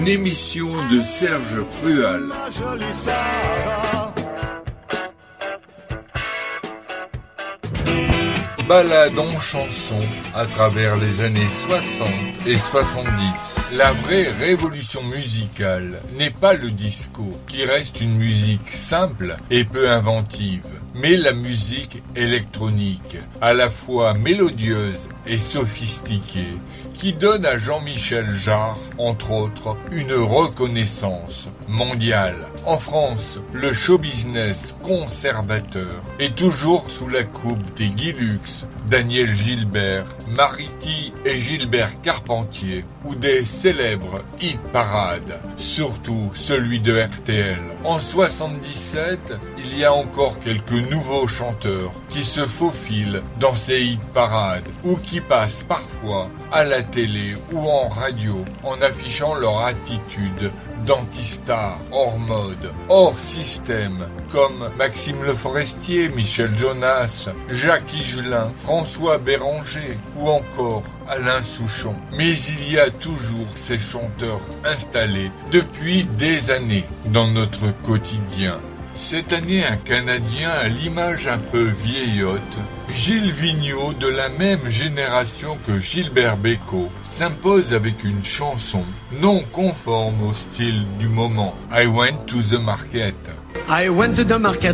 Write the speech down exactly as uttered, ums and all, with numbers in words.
Une émission de Serge Prual. Balade en chanson à travers les années soixante et soixante-dix. La vraie révolution musicale n'est pas le disco, qui reste une musique simple et peu inventive, mais la musique électronique, à la fois mélodieuse et sophistiquée, qui donne à Jean-Michel Jarre, entre autres, une reconnaissance mondiale. En France, le show-business conservateur est toujours sous la coupe des Guy Lux, Daniel Gilbert, Mariti et Gilbert Carpentier, ou des célèbres hit parades, surtout celui de R T L. En soixante-dix-sept, il y a encore quelques nouveaux chanteurs qui se faufilent dans ces hit parades, ou qui passent parfois à la télé ou en radio en affichant leur attitude d'anti-star, hors mode, hors système, comme Maxime Le Forestier, Michel Jonas, Jacques Higelin, François Béranger ou encore Alain Souchon. Mais il y a toujours ces chanteurs installés depuis des années dans notre quotidien. Cette année, un Canadien à l'image un peu vieillotte, Gilles Vigneault, de la même génération que Gilbert Bécaud, s'impose avec une chanson non conforme au style du moment. I went to the market. I went to the market.